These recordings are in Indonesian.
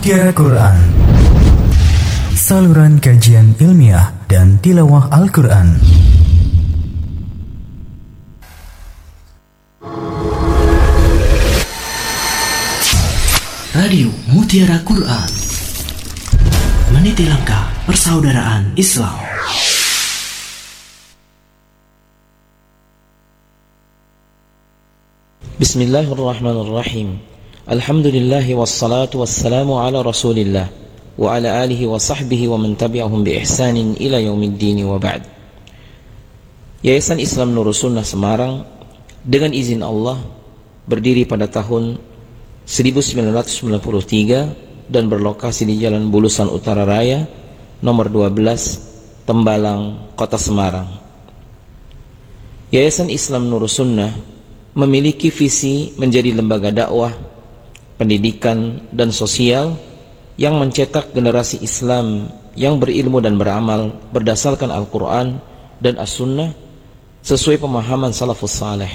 Mutiara Quran, saluran kajian ilmiah dan tilawah Al-Quran. Radio Mutiara Quran, meniti langkah persaudaraan Islam. Bismillahirrahmanirrahim. Alhamdulillahi wassalatu wassalamu ala rasulillah wa ala alihi wa sahbihi wa man tabi'ahum bi ihsanin ila yaumiddin wa ba'd. Yayasan Islam Nurus Sunnah Semarang dengan izin Allah berdiri pada tahun 1993 dan berlokasi di Jalan Bulusan Utara Raya nomor 12 Tembalang, Kota Semarang. Yayasan Islam Nurus Sunnah memiliki visi menjadi lembaga dakwah, pendidikan dan sosial yang mencetak generasi Islam yang berilmu dan beramal berdasarkan Al-Quran dan As-Sunnah sesuai pemahaman salafus saleh.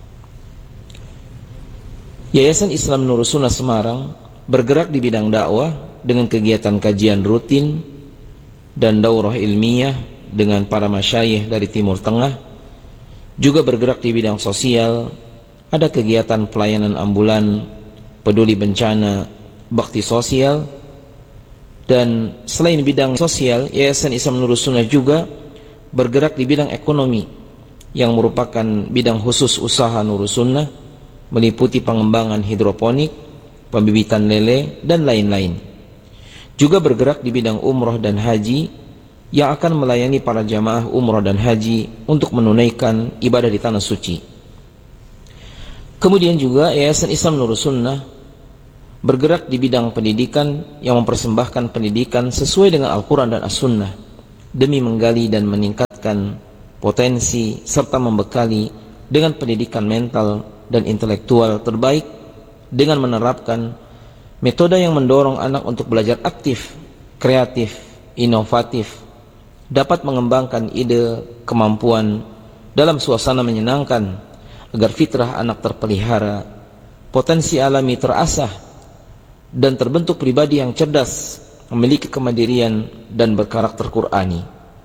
Yayasan Islam Nurus Sunnah Semarang bergerak di bidang dakwah dengan kegiatan kajian rutin dan daurah ilmiah dengan para masyayikh dari Timur Tengah, juga bergerak di bidang sosial, ada kegiatan pelayanan ambulan, peduli bencana, bakti sosial. Dan selain bidang sosial, Yayasan Islam Nurus Sunnah juga bergerak di bidang ekonomi yang merupakan bidang khusus usaha Nurus Sunnah, meliputi pengembangan hidroponik, pembibitan lele, dan lain-lain. Juga bergerak di bidang umroh dan haji yang akan melayani para jamaah umroh dan haji untuk menunaikan ibadah di tanah suci. Kemudian juga Yayasan Islam Nurus Sunnah bergerak di bidang pendidikan yang mempersembahkan pendidikan sesuai dengan Al-Quran dan As-Sunnah demi menggali dan meningkatkan potensi serta membekali dengan pendidikan mental dan intelektual terbaik dengan menerapkan metode yang mendorong anak untuk belajar aktif, kreatif, inovatif, dapat mengembangkan ide, kemampuan dalam suasana menyenangkan agar fitrah anak terpelihara, potensi alami terasah, dan terbentuk pribadi yang cerdas, memiliki kemandirian dan berkarakter Qur'ani.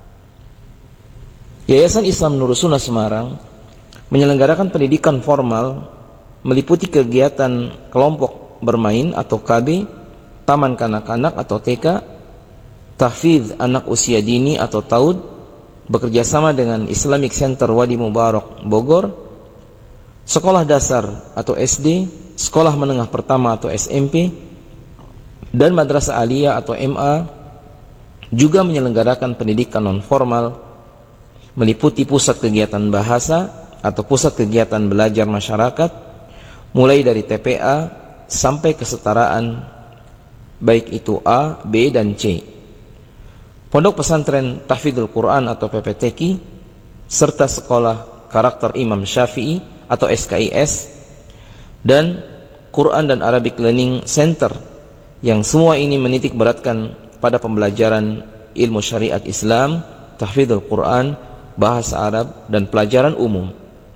Yayasan Islam Nurus Sunnah Semarang menyelenggarakan pendidikan formal meliputi kegiatan kelompok bermain atau KB, taman kanak-kanak atau TK, tahfidz anak usia dini atau TAUD, bekerjasama dengan Islamic Center Wadi Mubarak Bogor, sekolah dasar atau SD, sekolah menengah pertama atau SMP, dan madrasah aliyah atau MA. Juga menyelenggarakan pendidikan non-formal meliputi pusat kegiatan bahasa atau pusat kegiatan belajar masyarakat, mulai dari TPA sampai kesetaraan, baik itu A, B, dan C, pondok pesantren Tahfidzul Quran atau PPTQ, serta sekolah karakter Imam Syafi'i atau SKIS, dan Quran dan Arabic Learning Center, yang semua ini menitik beratkan pada pembelajaran ilmu syariat Islam, tahfidzul Quran, bahasa Arab, dan pelajaran umum.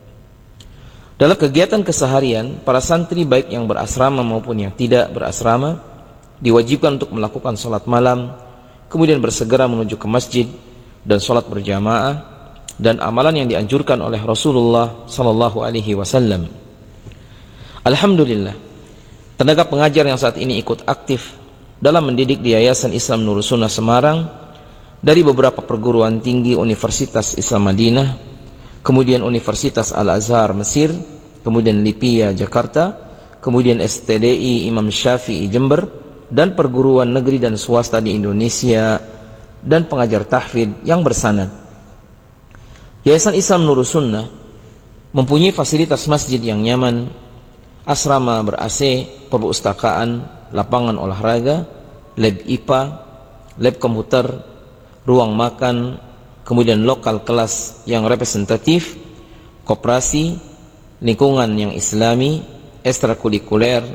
Dalam kegiatan keseharian, para santri baik yang berasrama maupun yang tidak berasrama diwajibkan untuk melakukan sholat malam, kemudian bersegera menuju ke masjid dan sholat berjamaah, dan amalan yang dianjurkan oleh Rasulullah sallallahu alaihi wasallam. Alhamdulillah, tenaga pengajar yang saat ini ikut aktif dalam mendidik di Yayasan Islam Nurus Sunnah Semarang dari beberapa perguruan tinggi Universitas Islam Madinah, kemudian Universitas Al-Azhar Mesir, kemudian Lipia Jakarta, kemudian STDI Imam Syafi'i Jember, dan perguruan negeri dan swasta di Indonesia, dan pengajar tahfidz yang bersanad. Yayasan Islam Nurus Sunnah mempunyai fasilitas masjid yang nyaman, asrama ber-AC, perpustakaan, lapangan olahraga, lab IPA, lab komputer, ruang makan, kemudian lokal kelas yang representatif, koperasi, lingkungan yang islami, ekstrakurikuler,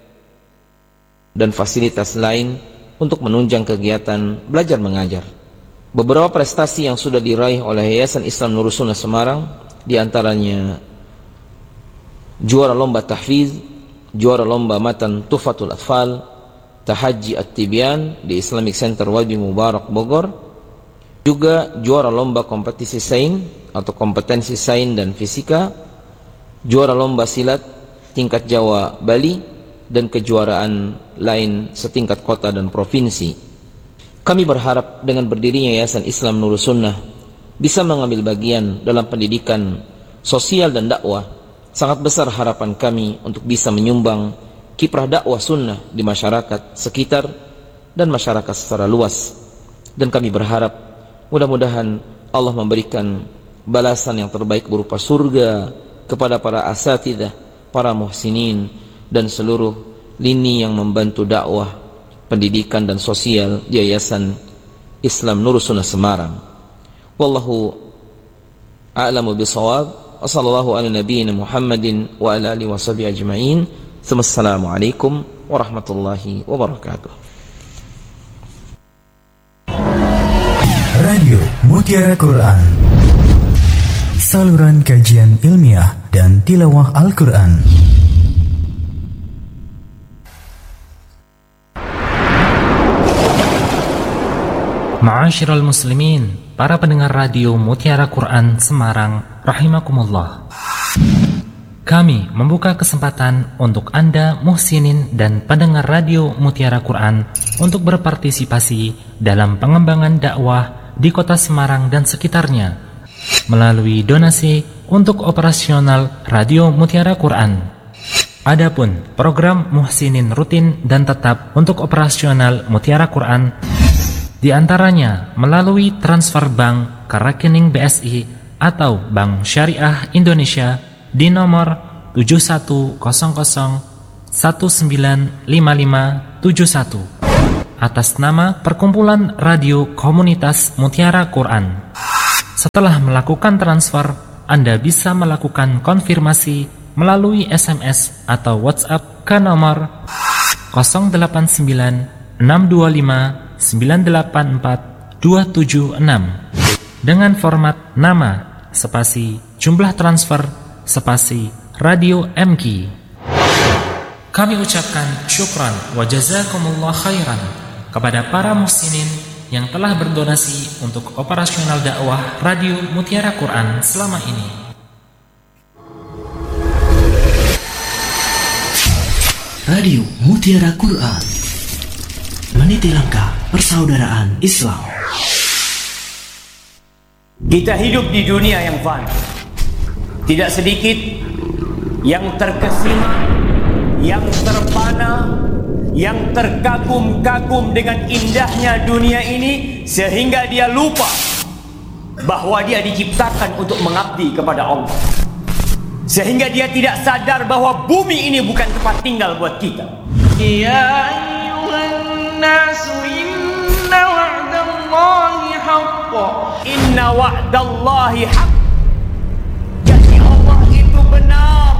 dan fasilitas lain untuk menunjang kegiatan belajar mengajar. Beberapa prestasi yang sudah diraih oleh Yayasan Islam Nurus Sunnah Semarang, diantaranya juara lomba tahfidz, juara lomba matan Tuhfatul Atfal, Tahajji At-Tibyan di Islamic Center Wadi Mubarak Bogor, juga juara lomba kompetisi sains atau kompetensi sains dan fisika, juara lomba silat tingkat Jawa Bali, dan kejuaraan lain setingkat kota dan provinsi. Kami berharap dengan berdirinya Yayasan Islam Nurus Sunnah bisa mengambil bagian dalam pendidikan sosial dan dakwah. Sangat besar harapan kami untuk bisa menyumbang kiprah dakwah sunnah di masyarakat sekitar dan masyarakat secara luas. Dan kami berharap mudah-mudahan Allah memberikan balasan yang terbaik berupa surga kepada para asatidzah, para muhsinin, dan seluruh lini yang membantu dakwah, pendidikan dan sosial di Yayasan Islam Nurus Sunnah Semarang. Wallahu a'lamu bishawab. Wassallallahu ala nabiyyina Muhammadin wa ala alihi washabihi ajma'in. Assalamualaikum warahmatullahi wabarakatuh. Radio Mutiara Quran, saluran kajian ilmiah dan tilawah Al-Quran. Ma'asyiral muslimin, para pendengar radio Mutiara Quran Semarang, rahimakumullah. Kami membuka kesempatan untuk Anda muhsinin dan pendengar radio Mutiara Quran untuk berpartisipasi dalam pengembangan dakwah di kota Semarang dan sekitarnya melalui donasi untuk operasional radio Mutiara Quran. Adapun program muhsinin rutin dan tetap untuk operasional Mutiara Quran di antaranya melalui transfer bank ke rekening BSI atau Bank Syariah Indonesia di nomor 7100195571 atas nama Perkumpulan Radio Komunitas Mutiara Quran. Setelah melakukan transfer, Anda bisa melakukan konfirmasi melalui SMS atau WhatsApp ke nomor 089 625 984276 dengan format nama spasi jumlah transfer spasi radio MQ. Kami ucapkan syukran wa jazakumullah khairan kepada para muhsinin yang telah berdonasi untuk operasional dakwah radio Mutiara Quran selama ini. Radio Mutiara Quran, meniti langkah persaudaraan Islam. Kita hidup di dunia yang fana. Tidak sedikit yang terkesima, yang terpana, yang terkagum-kagum dengan indahnya dunia ini sehingga dia lupa bahwa dia diciptakan untuk mengabdi kepada Allah. Sehingga dia tidak sadar bahwa bumi ini bukan tempat tinggal buat kita. Ya ayyuhan nasu inna wa'dallahi haqqan. Inna wa'dallahi haqq. Janji Allah itu benar.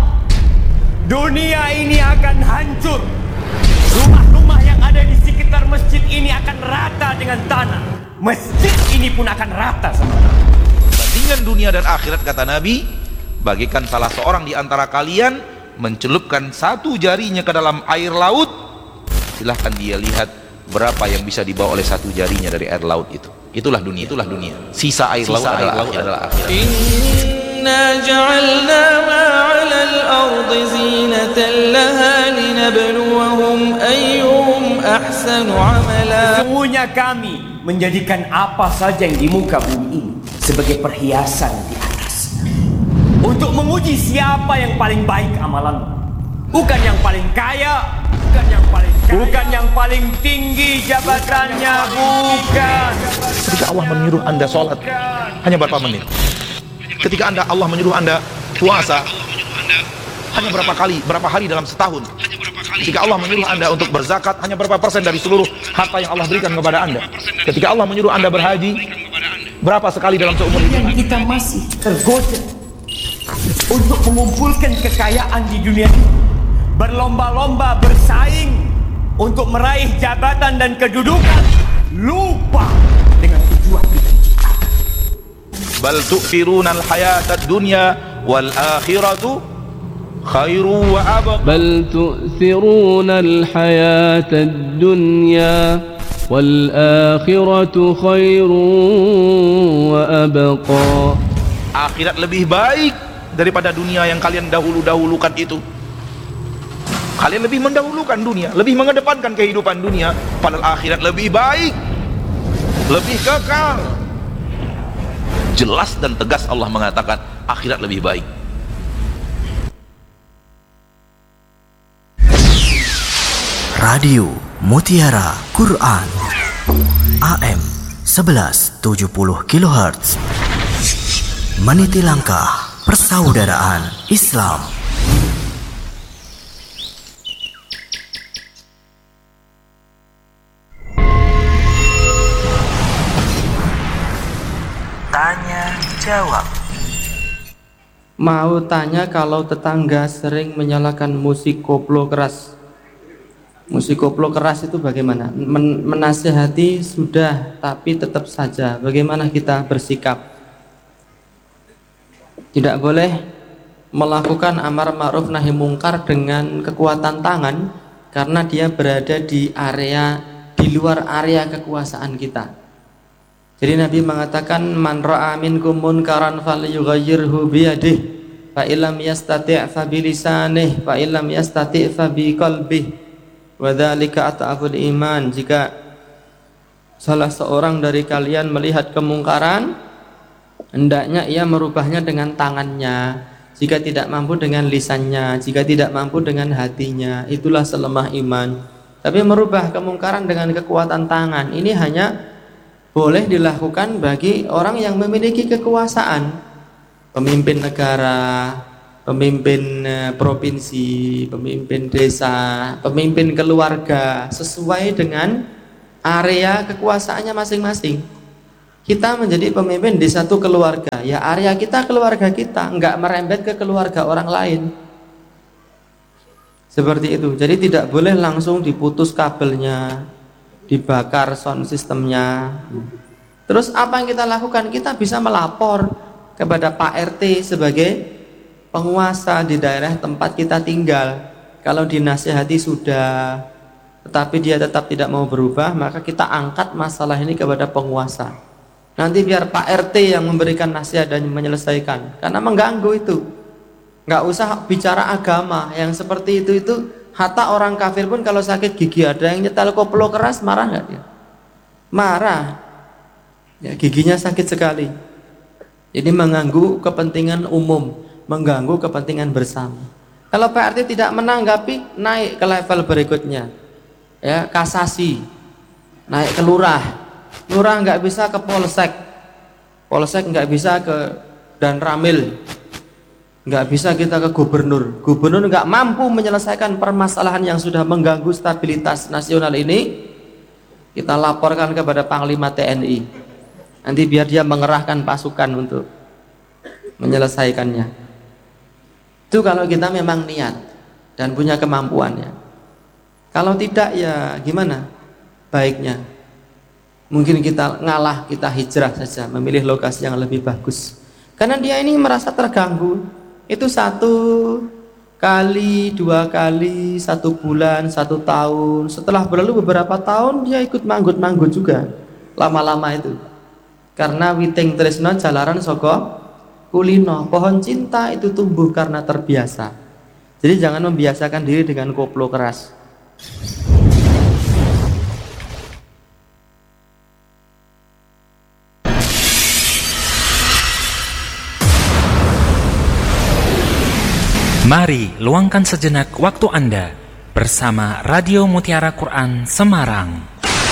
Dunia ini akan hancur. Rumah-rumah yang ada di sekitar masjid ini akan rata dengan tanah. Masjid ini pun akan rata sama tanah. Bandingan dunia dan akhirat, kata Nabi, bagikan salah seorang di antara kalian mencelupkan satu jarinya ke dalam air laut, silahkan dia lihat berapa yang bisa dibawa oleh satu jarinya dari air laut itu. Itulah dunia, itulah dunia. Sisa air laut adalah akhirat. Inna ja'alna ma'ala al-ardi zinatan laha linabluwahum ayyuhum ahsanu amala. Sesungguhnya kami menjadikan apa saja yang di muka bumi ini sebagai perhiasan di atas, untuk menguji siapa yang paling baik amalan. Bukan yang paling kaya, bukan yang paling tinggi jabatannya, bukan. Ketika Allah menyuruh Anda sholat, hanya berapa menit? Ketika Allah menyuruh Anda puasa, hanya berapa hari dalam setahun? Ketika Allah menyuruh Anda untuk berzakat, hanya berapa persen dari seluruh harta yang Allah berikan kepada Anda? Ketika Allah menyuruh Anda berhaji, berapa sekali dalam seumur hidup? Yang kita masih tergoda untuk mengumpulkan kekayaan di dunia ini, berlomba-lomba bersaing untuk meraih jabatan dan kedudukan, lupa dengan tujuan kita. Bal tu'thiruna al-hayata ad-dunya wal akhiratu khairu wa abqa. Bal tu'thiruna al-hayata ad-dunya wal akhiratu khairu wa abqa. Akhirat lebih baik daripada dunia yang kalian dahulukan itu. Kalian lebih mendahulukan dunia, lebih mengedepankan kehidupan dunia, padahal akhirat lebih baik, lebih kekal. Jelas dan tegas Allah mengatakan akhirat lebih baik. Radio Mutiara Quran AM 1170 kHz meniti langkah persaudaraan Islam. Tanya jawab. Mau tanya, kalau tetangga sering menyalakan musik koplo keras. Musik koplo keras itu bagaimana? Menasihati sudah, tapi tetap saja bagaimana kita bersikap? Tidak boleh melakukan amar ma'ruf nahi mungkar dengan kekuatan tangan, karena dia berada di luar area kekuasaan kita. Jadi Nabi mengatakan, man ra'a minkum munkaran falyughayyirhu biyadihi, fa illam yastati' fa bilisanihi, fa illam yastati' fa biqalbihi, wa dzalika at'aful iman. Jika salah seorang dari kalian melihat kemungkaran, hendaknya ia merubahnya dengan tangannya. Jika tidak mampu dengan lisannya, jika tidak mampu dengan hatinya, itulah selemah iman. Tapi merubah kemungkaran dengan kekuatan tangan ini hanya boleh dilakukan bagi orang yang memiliki kekuasaan, pemimpin negara, pemimpin provinsi, pemimpin desa, pemimpin keluarga, sesuai dengan area kekuasaannya masing-masing. Kita menjadi pemimpin di satu keluarga, ya area kita keluarga kita, enggak merembet ke keluarga orang lain. Seperti itu. Jadi tidak boleh langsung diputus kabelnya, dibakar sound systemnya. Terus apa yang kita lakukan? Kita bisa melapor kepada Pak RT sebagai penguasa di daerah tempat kita tinggal. Kalau dinasihati sudah, tetapi dia tetap tidak mau berubah, maka kita angkat masalah ini kepada penguasa. Nanti biar Pak RT yang memberikan nasihat dan menyelesaikan, karena mengganggu itu. Nggak usah bicara agama yang seperti itu. Hatta orang kafir pun kalau sakit gigi, ada yang nyetel koplo keras, marah nggak dia? Marah. Ya, giginya sakit sekali. Jadi mengganggu kepentingan umum, mengganggu kepentingan bersama. Kalau Pak RT tidak menanggapi, naik ke level berikutnya, ya kasasi, naik ke lurah. Lurah nggak bisa ke polsek, polsek nggak bisa ke Danramil, nggak bisa kita ke gubernur. Gubernur nggak mampu menyelesaikan permasalahan yang sudah mengganggu stabilitas nasional ini, kita laporkan kepada Panglima TNI. Nanti biar dia mengerahkan pasukan untuk menyelesaikannya. Itu kalau kita memang niat dan punya kemampuannya. Kalau tidak, ya gimana baiknya? Mungkin kita ngalah, kita hijrah saja, memilih lokasi yang lebih bagus. Karena dia ini merasa terganggu. Itu 1 kali, 2 kali, 1 bulan, 1 tahun. Setelah berlalu beberapa tahun, dia ikut manggut-manggut juga. Lama-lama itu. Karena witing tresno jalaran saka kulino. Pohon cinta itu tumbuh karena terbiasa. Jadi jangan membiasakan diri dengan koplo keras. Mari luangkan sejenak waktu Anda bersama Radio Mutiara Quran Semarang.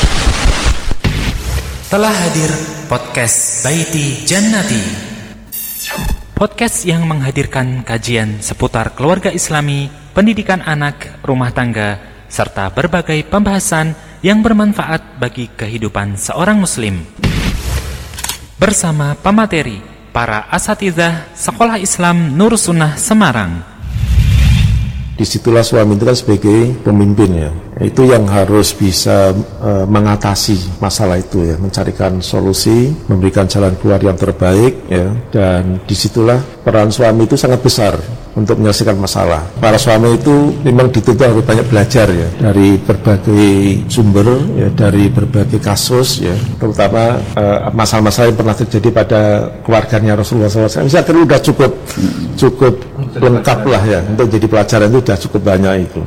Telah hadir podcast Baiti Jannati. Podcast yang menghadirkan kajian seputar keluarga Islami, pendidikan anak, rumah tangga, serta berbagai pembahasan yang bermanfaat bagi kehidupan seorang muslim. Bersama pemateri, para asatidzah Sekolah Islam Nur Sunnah Semarang. disitulah suami itu kan sebagai pemimpin ya, itu yang harus bisa mengatasi masalah itu ya, mencarikan solusi, memberikan jalan keluar yang terbaik ya, dan disitulah peran suami itu sangat besar untuk menyelesaikan masalah. Para suami itu memang dituntut harus banyak belajar ya, dari berbagai sumber ya, dari berbagai kasus ya, terutama masalah-masalah yang pernah terjadi pada keluarganya Rasulullah SAW. Saya kira sudah cukup lengkap lah ya, untuk jadi pelajaran itu sudah cukup banyak itu.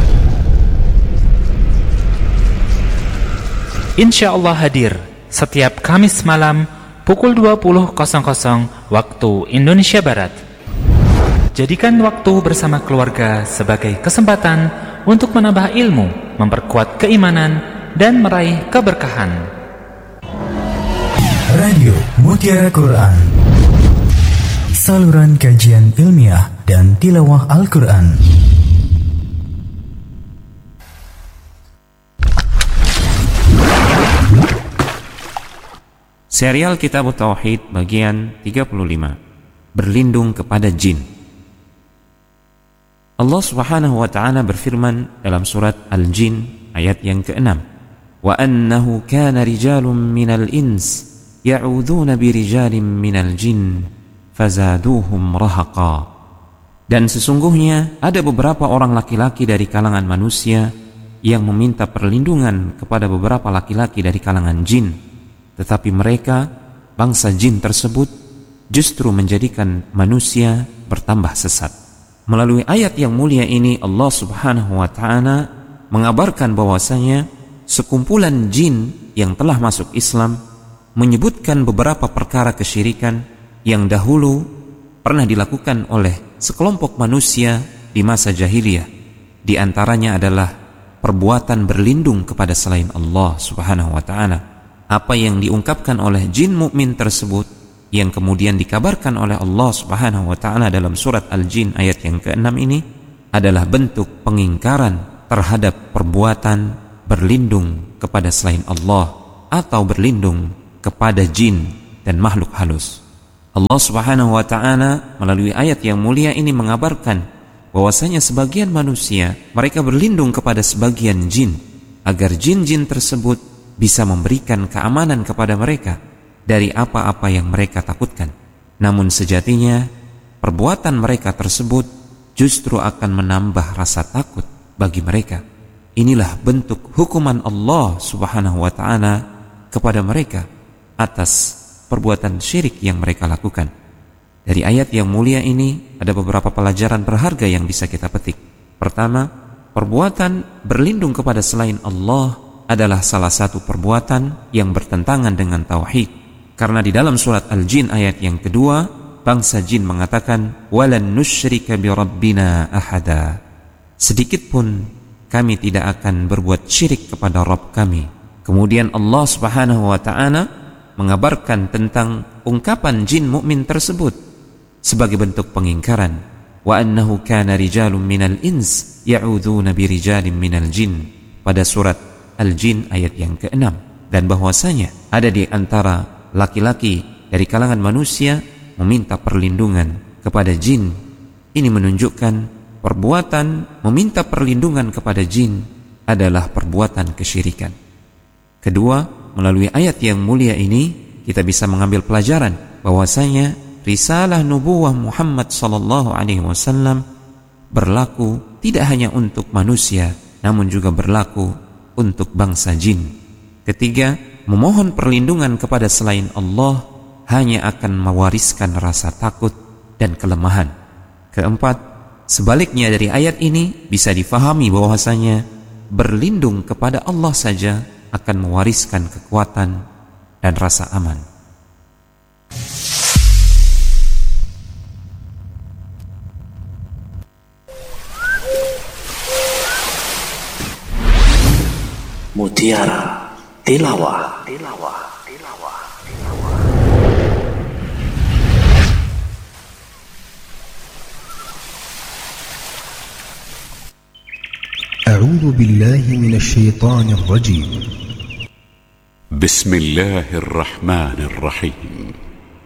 Insya Allah hadir setiap Kamis malam pukul 20.00 waktu Indonesia Barat. Jadikan waktu bersama keluarga sebagai kesempatan untuk menambah ilmu, memperkuat keimanan, dan meraih keberkahan. Radio Mutiara Quran, saluran kajian ilmiah dan tilawah Al-Quran. Serial Kitab Tauhid bagian 35, berlindung kepada jin. Allah Subhanahu wa ta'ala berfirman dalam surat Al-Jin ayat yang ke-6, wa annahu kana rijalun minal ins ya'udzuuna birijalin minal jin fazaduhum rahaqa. Dan sesungguhnya ada beberapa orang laki-laki dari kalangan manusia yang meminta perlindungan kepada beberapa laki-laki dari kalangan jin, tetapi mereka, bangsa jin tersebut, justru menjadikan manusia bertambah sesat. Melalui ayat yang mulia ini Allah Subhanahu wa ta'ala mengabarkan bahwasanya sekumpulan jin yang telah masuk Islam menyebutkan beberapa perkara kesyirikan yang dahulu pernah dilakukan oleh sekelompok manusia di masa jahiliyah. Di antaranya adalah perbuatan berlindung kepada selain Allah Subhanahu wa ta'ala. Apa yang diungkapkan oleh jin mukmin tersebut yang kemudian dikabarkan oleh Allah Subhanahu wa ta'ala dalam surat Al-Jin ayat yang ke-6 ini adalah bentuk pengingkaran terhadap perbuatan berlindung kepada selain Allah atau berlindung kepada jin dan makhluk halus. Allah Subhanahu wa ta'ala melalui ayat yang mulia ini mengabarkan bahwasanya sebagian manusia mereka berlindung kepada sebagian jin agar jin-jin tersebut bisa memberikan keamanan kepada mereka dari apa-apa yang mereka takutkan. Namun sejatinya perbuatan mereka tersebut justru akan menambah rasa takut bagi mereka. Inilah bentuk hukuman Allah Subhanahu wa ta'ala kepada mereka atas perbuatan syirik yang mereka lakukan. Dari ayat yang mulia ini ada beberapa pelajaran berharga yang bisa kita petik. Pertama, perbuatan berlindung kepada selain Allah adalah salah satu perbuatan yang bertentangan dengan tauhid. Karena di dalam surat Al-Jin ayat yang kedua, bangsa jin mengatakan, walan nusyrika bi rabbina ahada. Sedikit pun kami tidak akan berbuat syirik kepada Rabb kami. Kemudian Allah Subhanahu wa ta'ala mengabarkan tentang ungkapan jin mukmin tersebut sebagai bentuk pengingkaran. Wa annahu kana rijalun minal ins ya'udzuuna bi rijalin minal jin, pada surat Al-Jin ayat yang ke-6. Dan bahwasanya ada di antara laki-laki dari kalangan manusia meminta perlindungan kepada jin. Ini menunjukkan perbuatan meminta perlindungan kepada jin adalah perbuatan kesyirikan. Kedua, melalui ayat yang mulia ini kita bisa mengambil pelajaran bahwasanya risalah nubuwah Muhammad sallallahu alaihi wasallam berlaku tidak hanya untuk manusia namun juga berlaku untuk bangsa jin. Ketiga, memohon perlindungan kepada selain Allah hanya akan mewariskan rasa takut dan kelemahan. Keempat, sebaliknya dari ayat ini bisa difahami bahwasanya berlindung kepada Allah saja akan mewariskan kekuatan dan rasa aman. Mutiara Tilawah. أعوذ بالله من الشيطان الرجيم. بسم الله الرحمن الرحيم.